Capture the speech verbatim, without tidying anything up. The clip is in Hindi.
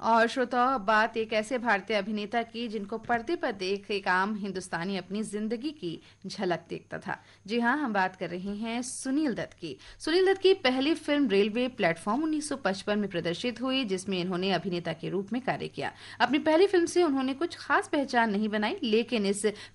और श्रोताओं, बात एक ऐसे भारतीय अभिनेता की जिनको पर्दे पर देख एक आम हिंदुस्तानी अपनी जिंदगी की झलक देखता था। जी हाँ, हम बात कर रहे हैं सुनील दत्त की। सुनील दत्त की पहली फिल्म रेलवे प्लेटफॉर्म उन्नीस सौ पचपन में प्रदर्शित हुई, जिसमें इन्होंने अभिनेता के रूप में कार्य किया। अपनी पहली फिल्म से उन्होंने कुछ खास पहचान नहीं बनाई, लेकिन इस